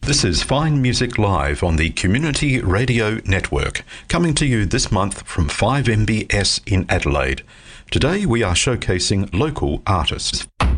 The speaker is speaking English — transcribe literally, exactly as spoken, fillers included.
This is Fine Music Live on the Community Radio Network, coming to you this month from five M B S in Adelaide. Today we are showcasing local artists.